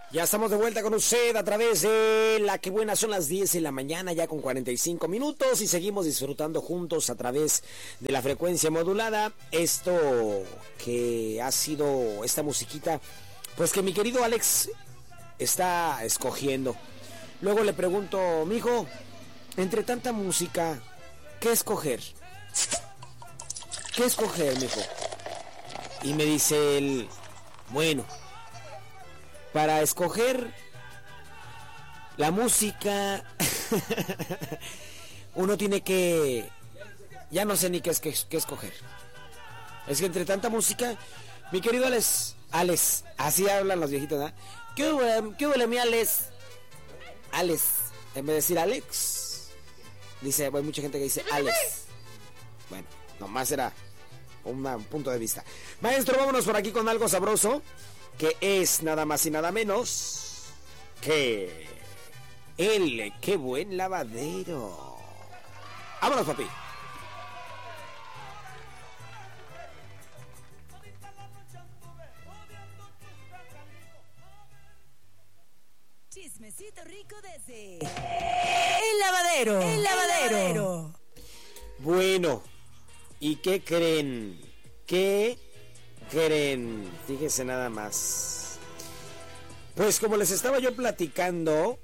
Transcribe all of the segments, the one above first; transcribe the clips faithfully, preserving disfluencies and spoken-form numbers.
Ya estamos de vuelta con usted a través de La Que Buena, son las diez de la mañana, ya con cuarenta y cinco minutos, y seguimos disfrutando juntos a través de la frecuencia modulada. Esto que ha sido esta musiquita, pues que mi querido Alex está escogiendo. Luego le pregunto, mijo, entre tanta música, ¿qué escoger? ¿Qué escoger, mijo? Y me dice él, bueno, para escoger la música, uno tiene que... Ya no sé ni qué, es, qué, qué escoger. Es que entre tanta música, mi querido Alex, Alex, así hablan los viejitos, ¿no? ¿Qué huele, qué huele mi Alex? Alex, en vez de decir Alex, dice, hay mucha gente que dice Alex. Bueno, nomás era un punto de vista. Maestro, vámonos por aquí con algo sabroso, que es nada más y nada menos que el Qué Buen Lavadero. Vámonos, papi. Chismecito rico desde El Lavadero. El Lavadero. Bueno, ¿y qué creen? ¿Qué creen? Fíjense nada más. Pues como les estaba yo platicando,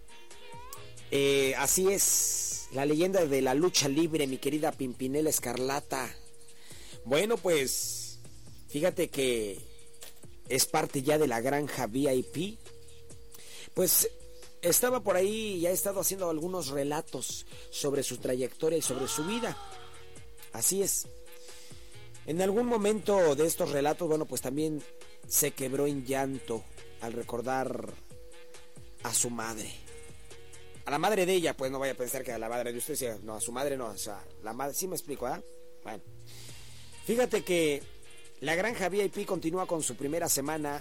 eh, así es la leyenda de la lucha libre, mi querida Pimpinela Escarlata. Bueno, pues fíjate que es parte ya de la granja V I P. Pues estaba por ahí y ha estado haciendo algunos relatos sobre su trayectoria y sobre su vida. Así es. En algún momento de estos relatos, bueno, pues también se quebró en llanto al recordar a su madre. A la madre de ella, pues no vaya a pensar que a la madre de usted, no, a su madre no, o sea, la madre, sí me explico, ¿ah? ¿eh? Bueno, fíjate que la granja V I P continúa con su primera semana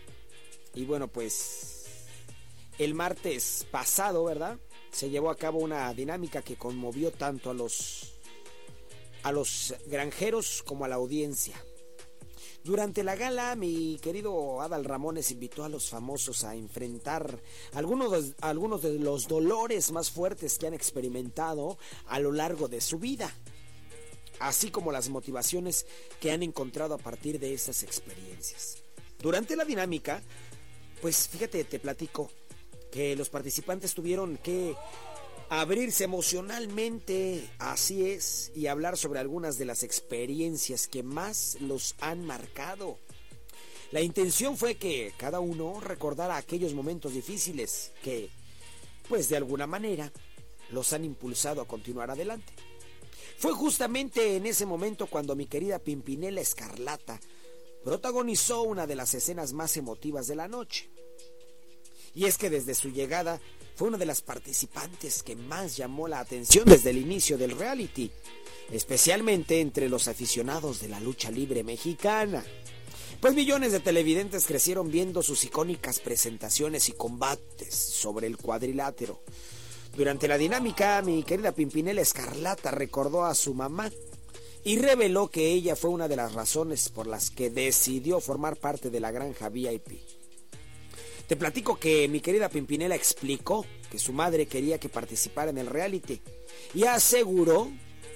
y bueno, pues el martes pasado, ¿verdad? Se llevó a cabo una dinámica que conmovió tanto a los a los granjeros como a la audiencia. Durante la gala, mi querido Adal Ramones invitó a los famosos a enfrentar algunos de, algunos de los dolores más fuertes que han experimentado a lo largo de su vida, así como las motivaciones que han encontrado a partir de esas experiencias. Durante la dinámica, pues fíjate, te platico que los participantes tuvieron que abrirse emocionalmente, así es, y hablar sobre algunas de las experiencias que más los han marcado. La intención fue que cada uno recordara aquellos momentos difíciles que, pues de alguna manera, los han impulsado a continuar adelante. Fue justamente en ese momento cuando mi querida Pimpinela Escarlata protagonizó una de las escenas más emotivas de la noche. Y es que desde su llegada fue una de las participantes que más llamó la atención desde el inicio del reality, especialmente entre los aficionados de la lucha libre mexicana. Pues millones de televidentes crecieron viendo sus icónicas presentaciones y combates sobre el cuadrilátero. Durante la dinámica, mi querida Pimpinela Escarlata recordó a su mamá y reveló que ella fue una de las razones por las que decidió formar parte de la granja V I P. Te platico que mi querida Pimpinela explicó que su madre quería que participara en el reality y aseguró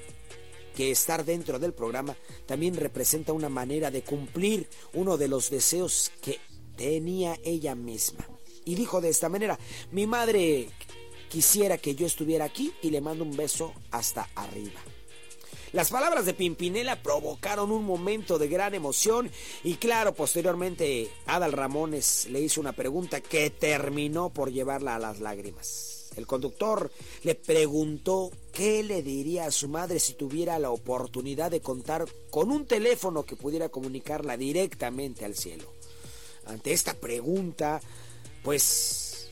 que estar dentro del programa también representa una manera de cumplir uno de los deseos que tenía ella misma. Y dijo de esta manera: mi madre quisiera que yo estuviera aquí y le mando un beso hasta arriba. Las palabras de Pimpinela provocaron un momento de gran emoción y claro, posteriormente Adal Ramones le hizo una pregunta que terminó por llevarla a las lágrimas. El conductor le preguntó qué le diría a su madre si tuviera la oportunidad de contar con un teléfono que pudiera comunicarla directamente al cielo. Ante esta pregunta, pues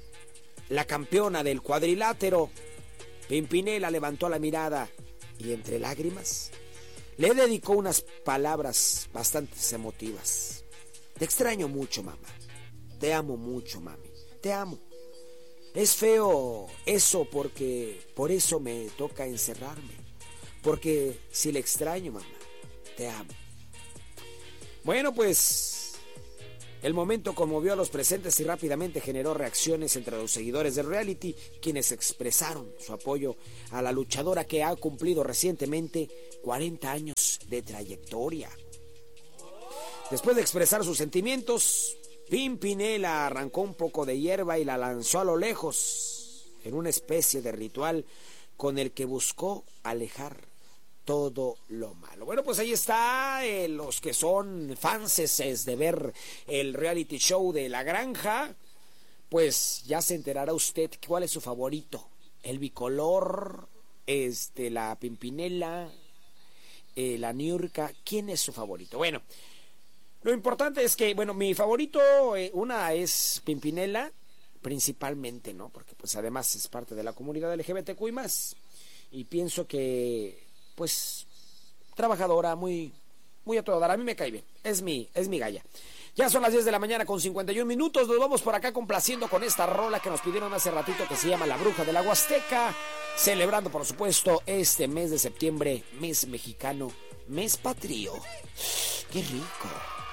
la campeona del cuadrilátero, Pimpinela, levantó la mirada y entre lágrimas le dedicó unas palabras bastante emotivas. Te extraño mucho, mamá. Te amo mucho, mami. Te amo. Es feo eso porque por eso me toca encerrarme. Porque si le extraño, mamá, te amo. Bueno, pues El momento conmovió a los presentes y rápidamente generó reacciones entre los seguidores del reality, quienes expresaron su apoyo a la luchadora que ha cumplido recientemente cuarenta años de trayectoria. Después de expresar sus sentimientos, Pimpinela arrancó un poco de hierba y la lanzó a lo lejos, en una especie de ritual con el que buscó alejar todo lo malo. Bueno, pues ahí está, eh, los que son fanses de ver el reality show de La Granja, pues ya se enterará usted cuál es su favorito. El bicolor, este, la Pimpinela, eh, la Niurka, ¿quién es su favorito? Bueno, lo importante es que, bueno, mi favorito, eh, una es Pimpinela, principalmente, ¿no? Porque pues además es parte de la comunidad L G B T Q y más. Y pienso que, pues, trabajadora, muy, muy a todo dar. A mí me cae bien. Es mi, es mi galla. Ya son las diez de la mañana con cincuenta y un minutos. Nos vamos por acá complaciendo con esta rola que nos pidieron hace ratito, que se llama La Bruja de la Huasteca. Celebrando, por supuesto, este mes de septiembre, mes mexicano, mes patrio. ¡Qué rico!